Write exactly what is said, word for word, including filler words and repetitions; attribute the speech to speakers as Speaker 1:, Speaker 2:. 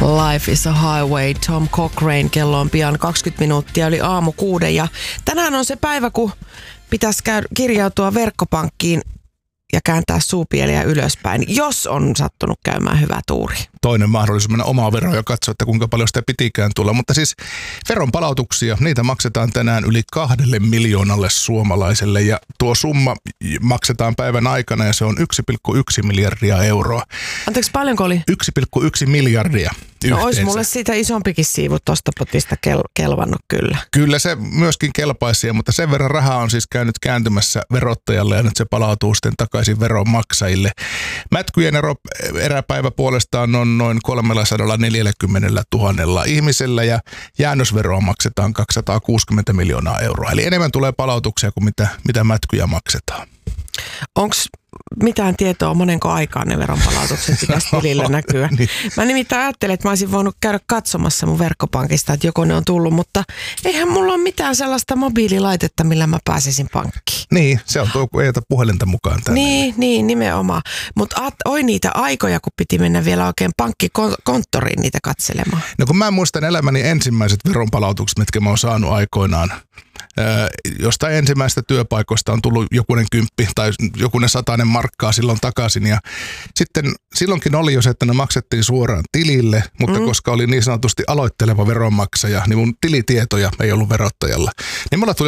Speaker 1: Life is a Highway, Tom Cochrane. Kello on pian kaksikymmentä minuuttia yli aamu kuuden ja tänään on se päivä, kun pitäisi käy- kirjautua verkkopankkiin ja kääntää suupieliä ylöspäin, jos on sattunut käymään hyvä tuuri.
Speaker 2: Toinen mahdollisuus mennä omaa veroa ja katsoa, että kuinka paljon sitä pitikään tulla. Mutta siis veron palautuksia, niitä maksetaan tänään yli kahdelle miljoonalle suomalaiselle ja tuo summa maksetaan päivän aikana ja se on yksi pilkku yksi miljardia euroa.
Speaker 1: Anteeksi, paljonko oli?
Speaker 2: yksi pilkku yksi miljardia yhteensä.
Speaker 1: No olisi mulle siitä isompikin siivu tuosta potista kel- kelvannut kyllä.
Speaker 2: Kyllä se myöskin kelpaisi, mutta sen verran rahaa on siis käynyt kääntymässä verottajalle ja nyt se palautuu sitten takaisin veronmaksajille. Mätkyjen ero, eräpäivä puolestaan on noin kolmesataaneljäkymmentätuhatta ihmisellä ja jäännösveroa maksetaan kaksisataakuusikymmentä miljoonaa euroa. Eli enemmän tulee palautuksia kuin mitä, mitä mätkyjä maksetaan.
Speaker 1: Onko mitään tietoa, monenko aikaan ne veronpalautukset pitäisi tilillä näkyä?
Speaker 2: Niin.
Speaker 1: Mä nimittäin ajattelin, että mä olisin voinut käydä katsomassa mun verkkopankista, että joko ne on tullut, mutta eihän mulla ole mitään sellaista mobiililaitetta, millä mä pääsisin pankkiin.
Speaker 2: Niin, se on tuo, kun ei ota puhelinta mukaan tänne.
Speaker 1: Niin, niin nimenomaan. Mutta oi niitä aikoja, kun piti mennä vielä oikein pankkikonttoriin niitä katselemaan.
Speaker 2: No kun mä muistan elämäni ensimmäiset veronpalautukset, mitkä mä oon saanut aikoinaan. Ää, jostain ensimmäistä työpaikoista on tullut jokunen kymppi tai jokunen satainen markkaa silloin takaisin. Ja sitten silloinkin oli jo se, että ne maksettiin suoraan tilille, mutta mm. koska oli niin sanotusti aloitteleva veronmaksaja, niin mun tilitietoja ei ollut verottajalla. Niin mulla tuli